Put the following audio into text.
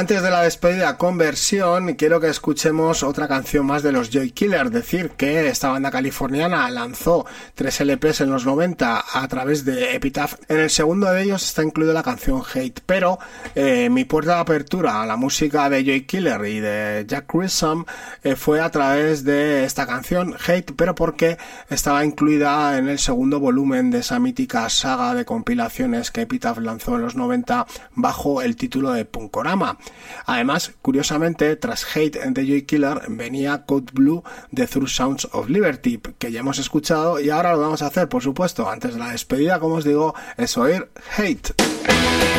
Antes de la despedida con versión, quiero que escuchemos otra canción más de los Joy Killer. Decir que esta banda californiana lanzó 3 LPs en los 90 a través de Epitaph. En el segundo de ellos está incluida la canción Hate, pero mi puerta de apertura a la música de Joy Killer y de Jack Grissom fue a través de esta canción Hate, pero porque estaba incluida en el segundo volumen de esa mítica saga de compilaciones que Epitaph lanzó en los 90 bajo el título de Punkorama. Además, curiosamente, tras Hate de Joy Killer venía Code Blue de Through Sounds of Liberty, que ya hemos escuchado, y ahora lo vamos a hacer, por supuesto, antes de la despedida, como os digo, es oír Hate.